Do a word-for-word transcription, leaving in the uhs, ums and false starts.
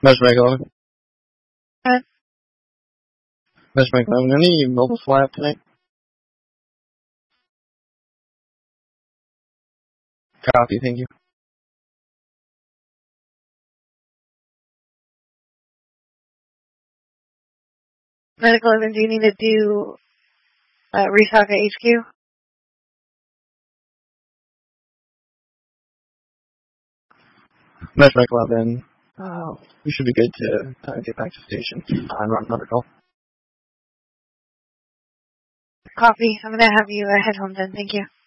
Mesh Mega. Huh? Mesh Mega. Any mobile fly up tonight? Copy, thank you. Medical eleven, do you need to do uh, restock at H Q? Mesh Mega eleven. Oh, we should be good to uh, get back to the station and run another call. Copy. I'm gonna have you uh, head home then. Thank you.